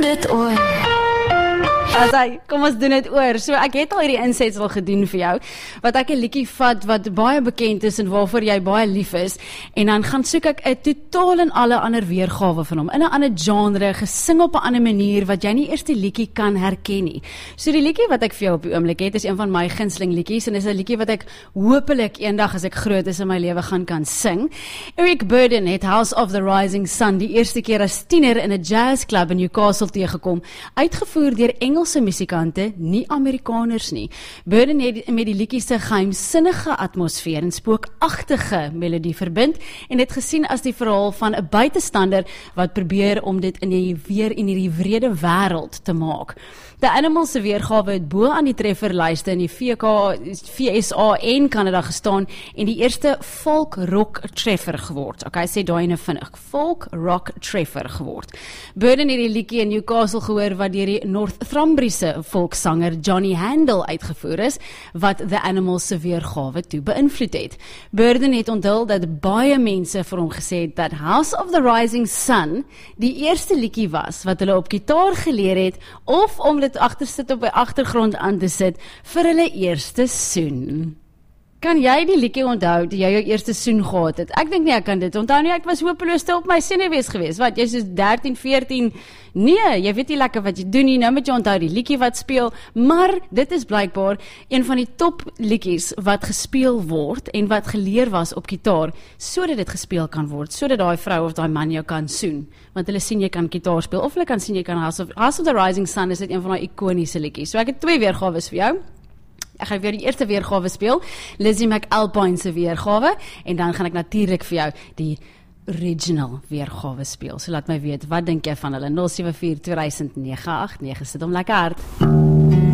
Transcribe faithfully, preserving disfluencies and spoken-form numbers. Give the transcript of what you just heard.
Dit oor. Asai, kom ons doen dit oor. So ek het al hierdie insetsel gedoen vir jou, wat ek 'n liedjie vat wat baie bekend is en waarvoor jy baie lief is, en dan gaan soek ek 'n totaal en alle ander weergawe van hom, in 'n ander genre, gesing op 'n ander manier, wat jy nie eers die liedjie kan herken nie. So die liedjie wat ek vir jou op die oomblik het, is een van my gunsteling liedjies, en is 'n liedjie wat ek hopelik eendag as ek groot is in my lewe gaan kan sing. Eric Burdon het House of the Rising Sun die eerste keer as tiener in 'n jazzclub in Newcastle teëgekom, uitgevoer deur Engelse musikante, nie Amerikaners nie. Burdon het met die liedjie se geheimsinnige atmosfeer en spookagtige melodie verbind, en het gesien as die verhaal van 'n buitestander wat probeer om dit in die weer in hierdie wrede wêreld te maak. The Animals se weergawe het bo aan die trefferlyste in die V K, V S A en Kanada gestaan, en die eerste folk rock treffer geword. Okay, sê daai nou vinnig. Folk rock treffer geword. Burdon het die liedjie in Newcastle gehoor wat deur die Northumbriese volkssanger Johnny Handel uitgevoer is, wat The Animals se weergawe toe beïnvloed het. Burdon het onthul dat baie mense vir hom gesê het dat House of the Rising Sun die eerste liedjie was wat hulle op gitaar geleer het, of om dit agter sit op die agtergrond aan te sit vir hulle eerste soen. Kan jy die liedjie onthou die jy jou eerste soen gehad het? Ek dink nie ek kan dit onthou nie, ek was hopeloos te op my senuwees geweest. Wat, jy is dertien, veertien, nee, jy weet nie lekker wat jy doen nie, nou moet jy onthou die liedjie wat speel, maar dit is blykbaar een van die top liedjies wat gespeel word en wat geleer was op gitaar, sodat dit gespeel kan word, sodat daai vrou of daai man jou kan soen, want hulle sien jy kan gitaar speel, of hulle kan sien jy kan House of, House of the Rising Sun is dit een van daai ikoniese liedjies. So ek het twee weergawes vir jou. Ek gaan weer die eerste weergawe speel, Lizzie McAlpine se weergawe, en dan gaan ek natuurlik vir jou die original weergawe speel. So laat my weet, wat dink jy van hulle? nul sewe vier twee nege agt nege, sit hom lekker hard.